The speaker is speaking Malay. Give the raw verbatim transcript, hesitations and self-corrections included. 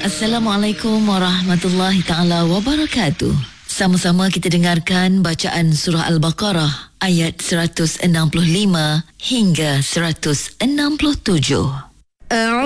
Assalamualaikum warahmatullahi taala wabarakatuh. Sama-sama kita dengarkan bacaan surah Al-Baqarah ayat seratus enam puluh lima hingga seratus enam puluh tujuh.